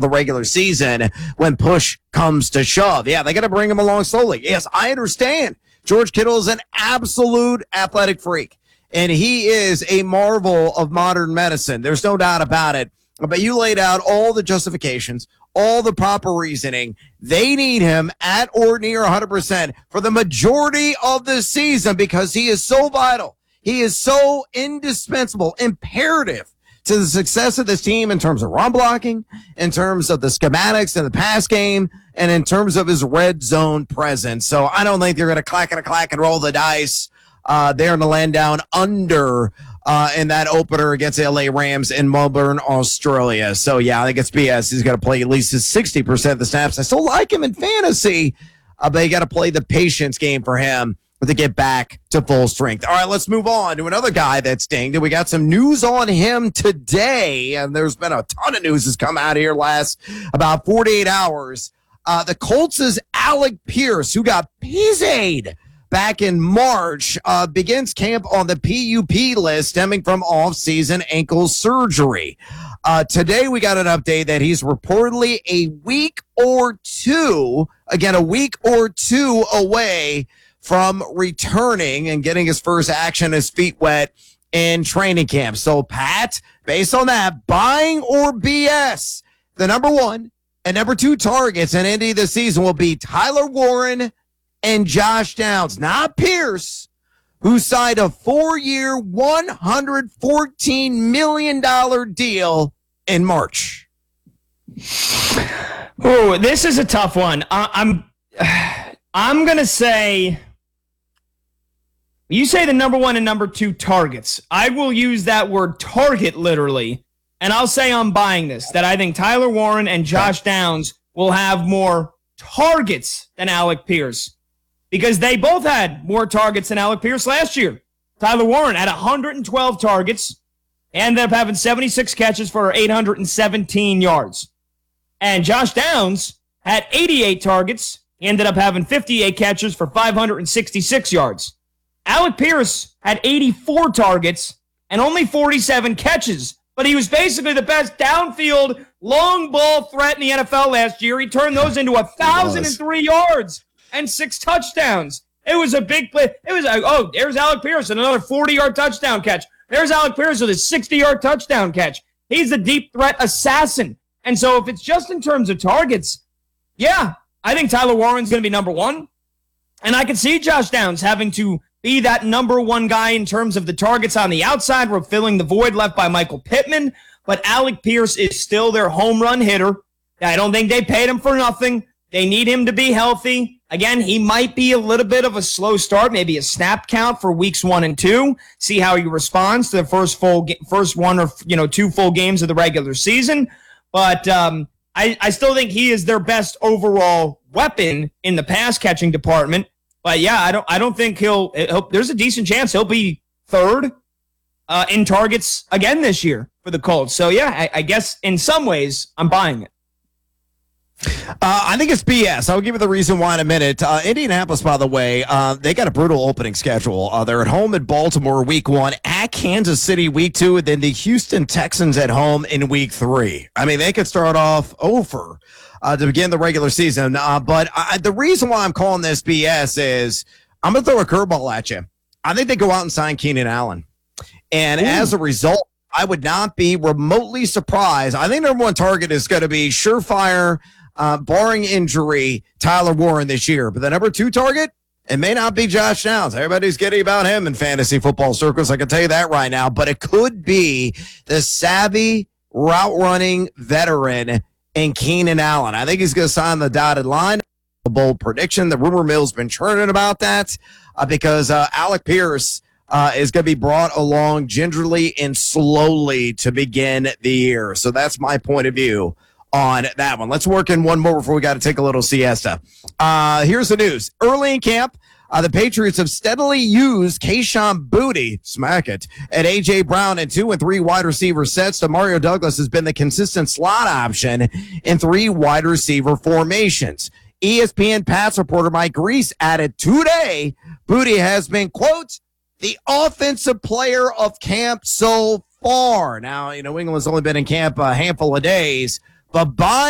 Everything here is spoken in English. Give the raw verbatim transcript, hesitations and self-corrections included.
of the regular season when push comes to shove. Yeah, they got to bring him along slowly. Yes, I understand. George Kittle is an absolute athletic freak, and he is a marvel of modern medicine. There's no doubt about it. But you laid out all the justifications, all the proper reasoning. They need him at or near one hundred percent for the majority of the season because he is so vital. He is so indispensable, imperative to the success of this team in terms of run blocking, in terms of the schematics in the pass game, and in terms of his red zone presence. So I don't think they're going to clack and a clack and roll the dice uh, there in the land down under uh, in that opener against the L A Rams in Melbourne, Australia. So, yeah, I think it's B S. He's got to play at least his sixty percent of the snaps. I still like him in fantasy, uh, but you got to play the patience game for him to get back to full strength. All right, let's move on to another guy that's dinged. We got some news on him today, and there's been a ton of news that's come out here last about forty-eight hours. Uh, the Colts' Alec Pierce, who got P Z'd back in March, uh, begins camp on the P U P list stemming from off-season ankle surgery. Uh, today, we got an update that he's reportedly a week or two, again, a week or two away from returning and getting his first action, his feet wet in training camp. So, Pat, based on that, buying or B S, the number one and number two targets in Indy this season will be Tyler Warren and Josh Downs, not Pierce, who signed a four-year, one hundred fourteen million dollars deal in March. Oh, this is a tough one. I, I'm, I'm going to say... You say the number one and number two targets. I will use that word target literally, and I'll say I'm buying this, that I think Tyler Warren and Josh Downs will have more targets than Alec Pierce because they both had more targets than Alec Pierce last year. Tyler Warren had one hundred twelve targets, ended up having seventy-six catches for eight hundred seventeen yards. And Josh Downs had eighty-eight targets. He ended up having fifty-eight catches for five hundred sixty-six yards. Alec Pierce had eighty-four targets and only forty-seven catches, but he was basically the best downfield long ball threat in the N F L last year. He turned those into one thousand three yards and six touchdowns. It was a big play. It was like, oh, there's Alec Pierce, another forty-yard touchdown catch. There's Alec Pierce with a sixty-yard touchdown catch. He's a deep threat assassin. And so if it's just in terms of targets, yeah, I think Tyler Warren's going to be number one. And I can see Josh Downs having to be that number one guy in terms of the targets on the outside. We're filling the void left by Michael Pittman. But Alec Pierce is still their home run hitter. I don't think they paid him for nothing. They need him to be healthy. Again, he might be a little bit of a slow start, maybe a snap count for weeks one and two. See how he responds to the first full, first one or you know two full games of the regular season. But um, I, I still think he is their best overall weapon in the pass catching department. But yeah, I don't. I don't think he'll, he'll. There's a decent chance he'll be third uh, in targets again this year for the Colts. So yeah, I, I guess in some ways I'm buying it. Uh, I think it's B S. I'll give you the reason why in a minute. Uh, Indianapolis, by the way, uh, they got a brutal opening schedule. Uh, they're at home at Baltimore week one, at Kansas City week two, and then the Houston Texans at home in week three. I mean, they could start off over. Uh, to begin the regular season. Uh, but I, the reason why I'm calling this B S is I'm going to throw a curveball at you. I think they go out and sign Keenan Allen. And Ooh. As a result, I would not be remotely surprised. I think number one target is going to be surefire, uh, barring injury, Tyler Warren this year. But the number two target, it may not be Josh Downs. Everybody's getting about him in fantasy football circles. I can tell you that right now. But it could be the savvy route running veteran and Keenan Allen. I think he's going to sign the dotted line. A bold prediction. The rumor mill's been churning about that uh, because uh, Alec Pierce uh, is going to be brought along gingerly and slowly to begin the year. So that's my point of view on that one. Let's work in one more before we got to take a little siesta. Uh, here's the news. Early in camp, Uh, the Patriots have steadily used Kayshon Boutte, smack it, and A J. Brown in two and three wide receiver sets. So Mario Douglas has been the consistent slot option in three wide receiver formations. E S P N Pats reporter Mike Reese added today, Boutte has been, quote, the offensive player of camp so far. Now, you know, England's only been in camp a handful of days, but by